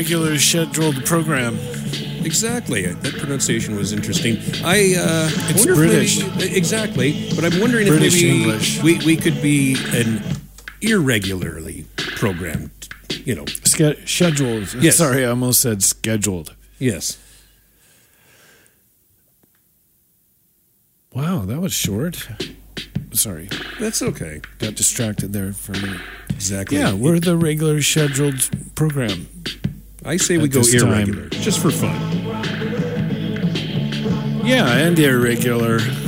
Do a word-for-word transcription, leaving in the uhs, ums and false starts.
regular scheduled program. Exactly. That pronunciation was interesting. I uh, It's wonder British. If maybe, exactly, but I'm wondering British if maybe English. we we could be an irregularly programmed. You know. Ske- scheduled. Yes. Sorry, I almost said scheduled. Yes. Wow, that was short. Sorry, That's okay. got distracted there for a minute. Exactly. Yeah, we're the regular scheduled program. I say we at go this time. irregular, just for fun. Yeah, and irregular.